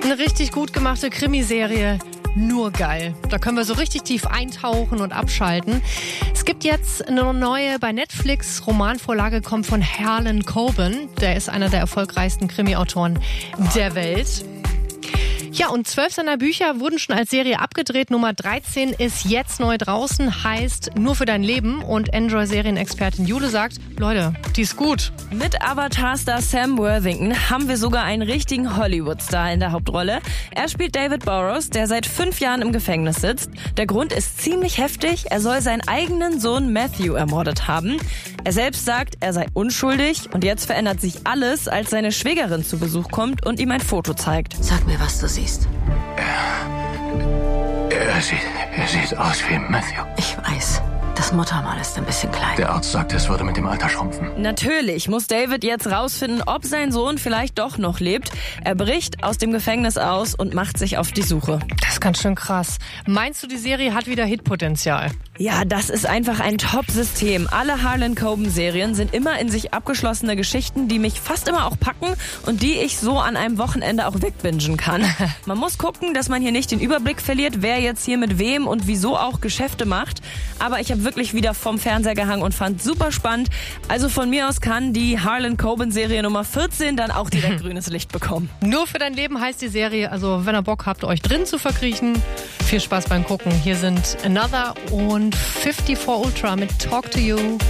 Eine richtig gut gemachte Krimiserie. Nur geil. Da können wir so richtig tief eintauchen und abschalten. Es gibt jetzt eine neue bei Netflix Romanvorlage, kommt von Harlan Coben. Der ist einer der erfolgreichsten Krimi-Autoren der Welt. Ja, und 12 seiner Bücher wurden schon als Serie abgedreht. Nummer 13 ist jetzt neu draußen, heißt Nur für dein Leben. Und Enjoy-Serienexpertin Jule sagt, Leute, die ist gut. Mit Avatar-Star Sam Worthington haben wir sogar einen richtigen Hollywood-Star in der Hauptrolle. Er spielt David Burrows, der seit 5 Jahren im Gefängnis sitzt. Der Grund ist ziemlich heftig. Er soll seinen eigenen Sohn Matthew ermordet haben. Er selbst sagt, er sei unschuldig. Und jetzt verändert sich alles, als seine Schwägerin zu Besuch kommt und ihm ein Foto zeigt. Sag mir, was du siehst. Er sieht aus wie Matthew. Ich weiß. Das Muttermal ist ein bisschen klein. Der Arzt sagte, es würde mit dem Alter schrumpfen. Natürlich muss David jetzt rausfinden, ob sein Sohn vielleicht doch noch lebt. Er bricht aus dem Gefängnis aus und macht sich auf die Suche. Das ist ganz schön krass. Meinst du, die Serie hat wieder Hitpotenzial? Ja, das ist einfach ein Top-System. Alle Harlan Coben-Serien sind immer in sich abgeschlossene Geschichten, die mich fast immer auch packen und die ich so an einem Wochenende auch wegbingen kann. Man muss gucken, dass man hier nicht den Überblick verliert, wer jetzt hier mit wem und wieso auch Geschäfte macht. Aber ich habe wirklich wieder vom Fernseher gehangen und fand super spannend. Also von mir aus kann die Harlan Coben-Serie Nummer 14 dann auch direkt grünes Licht bekommen. Nur für dein Leben heißt die Serie. Also wenn ihr Bock habt, euch drin zu verkriechen, viel Spaß beim Gucken. Hier sind Another und 54 Ultra mit Talk to You.